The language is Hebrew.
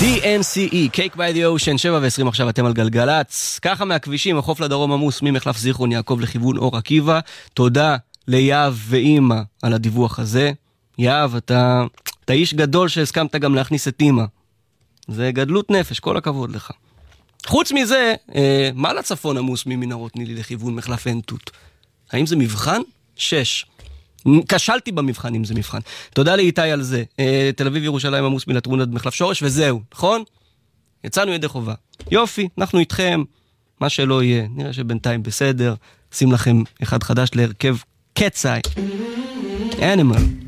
DNCE, Cake by the Ocean, 7:20 עכשיו אתם על גלגלץ. ככה מהכבישים, החוף לדרום עמוס ממחלף זיכרון יעקב לכיוון אור עקיבא. תודה ליאב ואימא על הדיווח הזה. יאב, אתה איש גדול שהסכמת גם להכניס את אימא. זה גדלות נפש, כל הכבוד לך. חוץ מזה, מה לצפון עמוס ממנהרות נילי לכיוון מחלף עין תות? האם זה מבחן? 6. כשלתי במבחן אם זה מבחן. תודה לאיתי על זה. תל אביב ירושלים עמוס מלטרון עד מחלף שורש, וזהו, נכון? יצאנו ידי חובה. יופי, אנחנו איתכם. מה שלא יהיה, נראה שבינתיים בסדר. שים לכם אחד חדש להרכב קצאי. Animal.